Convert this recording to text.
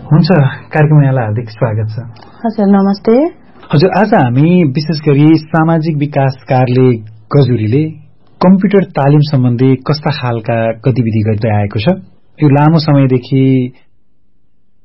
हुन्छ, कार्यक्रममा यहाँलाई हार्दिक स्वागत छ। हजुर, नमस्ते। हजुर, आज हामी विशेष गरी सामाजिक विकास कार्यालय गजुरीले कम्प्युटर तालिम सम्बन्धी कस्ता खालका गतिविधि गर्दै आएको छ, यो लामो समयदेखि